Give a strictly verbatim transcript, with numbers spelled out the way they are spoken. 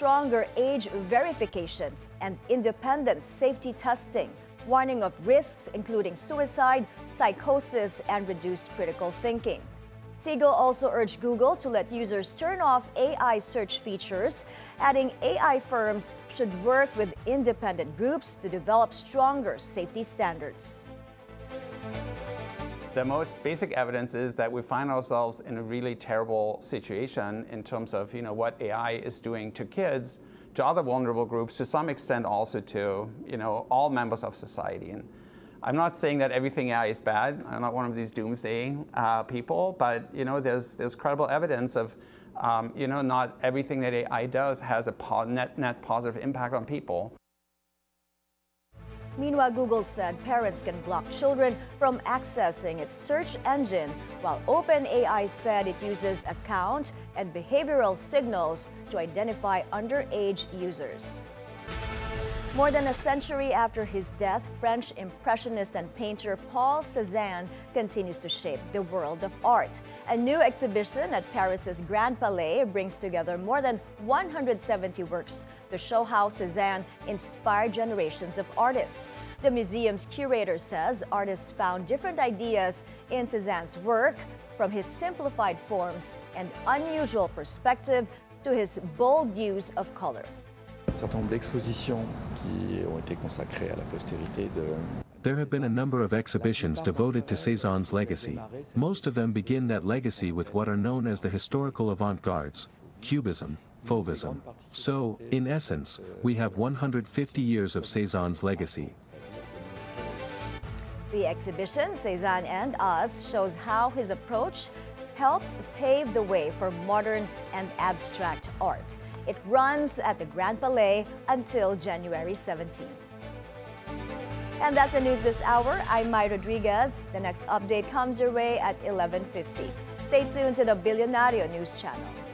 stronger age verification and independent safety testing, warning of risks including suicide, psychosis, and reduced critical thinking. Siegel also urged Google to let users turn off A I search features, adding A I firms should work with independent groups to develop stronger safety standards. The most basic evidence is that we find ourselves in a really terrible situation in terms of, you know, what A I is doing to kids, to other vulnerable groups, to some extent also to, you know, all members of society. And I'm not saying that everything A I is bad. I'm not one of these doomsday uh, people, but, you know, there's there's credible evidence of, um, you know, not everything that A I does has a po net net positive impact on people. Meanwhile, Google said parents can block children from accessing its search engine, while OpenAI said it uses account and behavioral signals to identify underage users. More than a century after his death, French impressionist and painter Paul Cézanne continues to shape the world of art. A new exhibition at Paris's Grand Palais brings together more than one hundred seventy works to show how Cézanne inspired generations of artists. The museum's curator says artists found different ideas in Cézanne's work, from his simplified forms and unusual perspective to his bold use of color. Un certain nombre d'expositions qui ont été consacrées à la postérité de There have been a number of exhibitions devoted to Cézanne's legacy. Most of them begin that legacy with what are known as the historical avant-gardes, Cubism, Fauvism. So, in essence, we have one hundred fifty years of Cézanne's legacy. The exhibition, Cézanne and Us, shows how his approach helped pave the way for modern and abstract art. It runs at the Grand Palais until January seventeenth. And that's the news this hour. I'm Mai Rodriguez. The next update comes your way at eleven fifty. Stay tuned to the Billionario News Channel.